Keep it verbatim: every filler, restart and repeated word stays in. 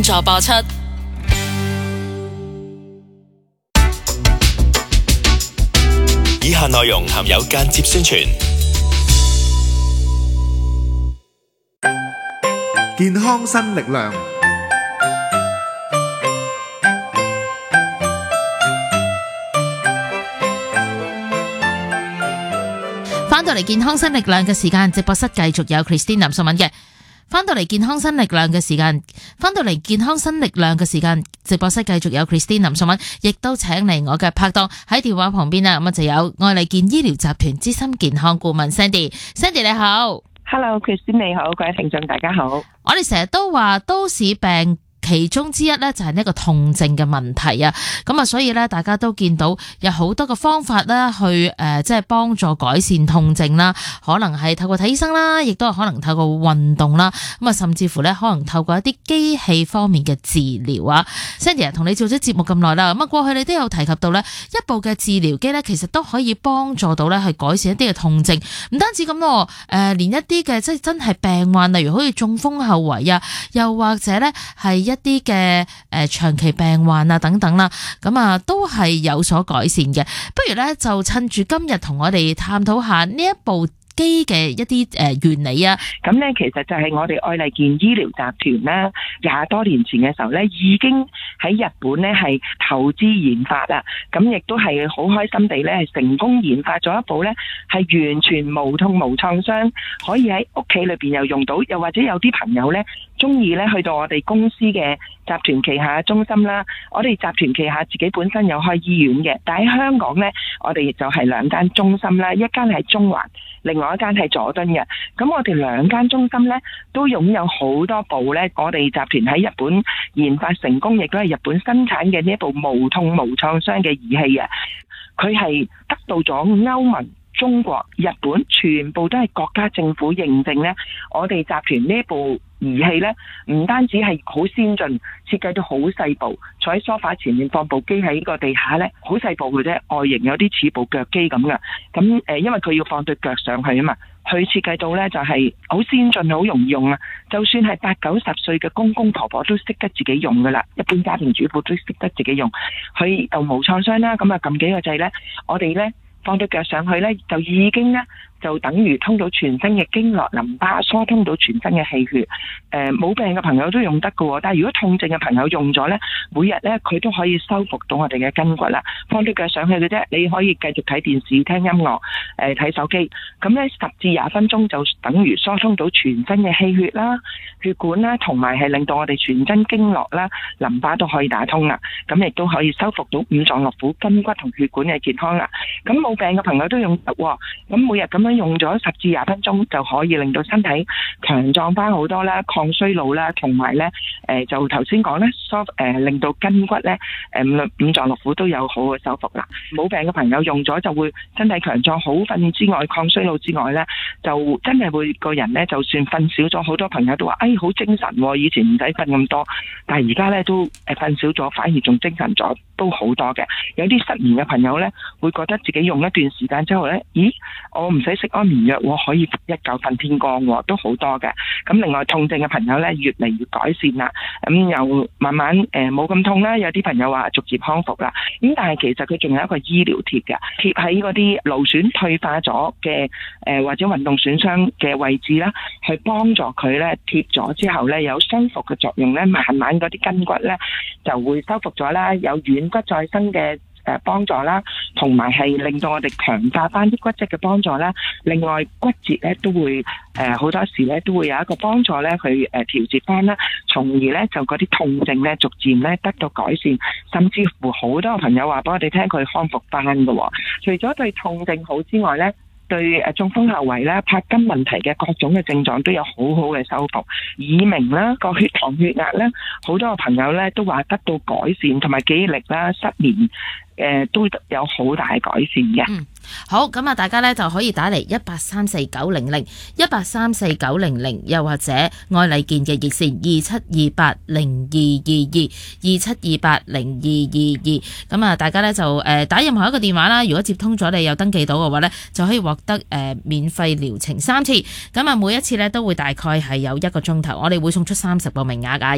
助播出。 以下內容含有間接宣傳。 健康新力量， 翻到嚟健康新力量嘅時間，直播室繼續有 Christine 林淑敏嘅。翻到嚟健康新力量嘅時間，翻到嚟健康新力量嘅時間，直播室繼續有 Christine 林淑敏，亦都請嚟我嘅拍檔喺電話旁邊啊，咁啊就有愛麗健醫療集團資深健康顧問 Sandy，Sandy 你好 ，Hello，Christine 你好，各位聽眾大家好。 我哋成日都話都市病其中之一咧就係呢個痛症嘅問題啊，咁啊所以咧大家都見到有好多嘅方法啦，去誒即係幫助改善痛症啦，可能係透過睇醫生啦，亦都係可能透過運動啦，咁啊甚至乎咧可能透過一啲機器方面嘅治療啊。Sandy 同你做咗節目咁耐啦，咁啊過去你都有提及到咧，一部嘅治療機咧其實都可以幫助到咧去改善一啲嘅痛症，唔單止咁咯，誒連一啲嘅即係真係病患，例如好似中風後遺啊，又或者咧係一啲嘅誒長期病患啊等等啦，咁啊都係有所改善嘅。不如咧就趁住今日同我哋探討下呢一部機嘅一啲誒原理啊。 咁咧其實就係我哋愛麗健醫療集團啦，廿多年前嘅時候咧已經喺日本咧係投資研發啦，咁亦都係好開心地咧係成功研發咗一部咧係完全無痛無創傷，可以喺屋企裏邊又用到，又或者有啲朋友咧中意咧去到我哋公司嘅集團旗下中心啦，我哋集團旗下自己本身有開醫院嘅，但喺香港咧我哋就係兩間中心啦，一間係中環，另外一間係佐敦嘅。咁我哋兩間中心咧都擁有好多部咧，我哋集團喺日本研發成功，亦都係日本生產嘅呢一部無痛無創傷嘅儀器啊。佢係得到咗歐盟、中國、日本全部都係國家政府認證咧，我哋集團呢一部儀器咧唔單止係好先進，設計到好細部，坐喺梳化前面放部機喺個地下咧，好細部嘅啫，外形有啲似部腳機咁噶。咁誒，因為佢要放對腳上去啊嘛，佢設計到咧就係好先進，好容易用啊。就算係八九十歲嘅公公婆婆都識得自己用噶啦，一般家庭主婦都識得自己用。佢又無創傷啦，咁啊撳幾個掣咧，我哋咧放對腳上去咧，就已經咧就等於通到全身嘅經絡淋巴，疏通到全身嘅氣血。誒、呃、冇病嘅朋友都用得㗎喎，但係如果痛症嘅朋友用咗咧，每日咧佢都可以修復到我哋嘅筋骨啦。放對腳上去嘅啫，你可以繼續睇電視、聽音樂、誒、呃、睇手機。咁咧十至廿分鐘就等於疏通到全身嘅氣血啦、血管啦，同埋係令到我哋全身經絡啦、淋巴都可以打通啦。咁亦都可以修復到五臟六腑、筋骨同血管嘅健康啦。咁冇病嘅朋友都用得喎。咁每日咁樣用咗十至廿分鐘就可以令到身體強壯翻好多啦，抗衰老啦，同埋咧誒就頭先講咧，疏誒令到筋骨咧誒五五臟六腑都有好嘅修復啦。冇病嘅朋友用咗就會身體強壯、好瞓之外，抗衰老之外咧，就真係會個人咧，就算瞓少咗，好多朋友都話誒好精神喎，以前唔使瞓咁多，但係而家咧都誒瞓少咗，反而仲精神咗，都好多嘅。有啲失眠嘅朋友咧，會覺得自己用一段時間之後咧，咦，我唔使食安眠藥，我可以一覺瞓天光，都好多嘅。咁另外痛症嘅朋友咧，越嚟越改善啦，咁又慢慢誒冇咁痛啦。有啲朋友話逐漸康復啦。咁但係其實佢仲有一個醫療貼嘅，貼喺嗰啲勞損退化咗嘅誒或者運動損傷嘅位置啦，去幫助佢咧貼咗之後咧有修復嘅作用咧，慢慢嗰啲筋骨咧就會修復咗啦，有軟骨再生嘅誒幫助啦，同埋係令到我哋強化翻啲骨質嘅幫助啦。另外骨折咧都會誒好多時咧都會有一個幫助咧去誒調節翻啦，從而咧就嗰啲痛症咧逐漸咧得到改善，甚至乎好多朋友話俾我哋聽佢康復翻㗎。除咗對痛症好之外咧，對誒中風後遺啦、柏金問題嘅各種嘅症狀都有好好嘅修復，耳鳴啦、個血糖血壓咧，好多個朋友咧都話得到改善，同埋記憶力啦、失眠誒、呃、都有好大改善嘅。 嗯，好，咁啊，大家咧就可以打嚟一八三四九零零一八三四九零零，又或者愛麗健嘅熱線二七二八零二二二二七二八零二二二。咁啊，大家咧就誒打任何一個電話啦，如果接通咗你有登記到嘅話咧，就可以獲得誒免費療程三次。咁啊，每一次咧都會大概係有一個鐘頭，我哋會送出三十個名額啊。